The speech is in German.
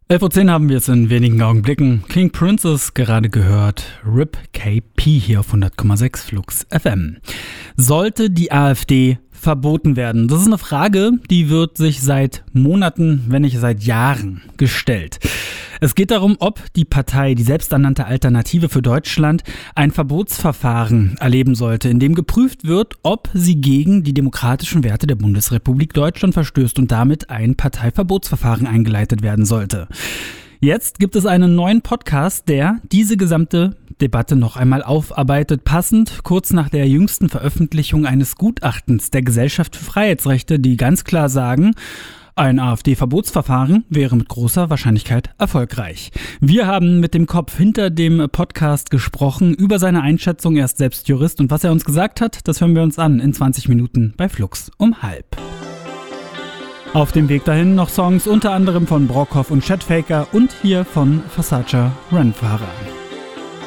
11:10 Uhr haben wir es in wenigen Augenblicken. King Princess gerade gehört. RIP KP hier auf 100,6 Flux FM. Sollte die AfD verboten werden? Das ist eine Frage, die wird sich seit Monaten, wenn nicht seit Jahren gestellt. Es geht darum, ob die Partei, die selbsternannte Alternative für Deutschland, ein Verbotsverfahren erleben sollte, in dem geprüft wird, ob sie gegen die demokratischen Werte der Bundesrepublik Deutschland verstößt und damit ein Parteiverbotsverfahren eingeleitet werden sollte. Jetzt gibt es einen neuen Podcast, der diese gesamte Debatte noch einmal aufarbeitet, passend kurz nach der jüngsten Veröffentlichung eines Gutachtens der Gesellschaft für Freiheitsrechte, die ganz klar sagen, ein AfD-Verbotsverfahren wäre mit großer Wahrscheinlichkeit erfolgreich. Wir haben mit dem Kopf hinter dem Podcast gesprochen über seine Einschätzung. Er ist selbst Jurist und was er uns gesagt hat, das hören wir uns an in 20 Minuten bei Flux um 12:30. Auf dem Weg dahin noch Songs unter anderem von Brockhoff und Chatfaker und hier von Versace Rennfahrer.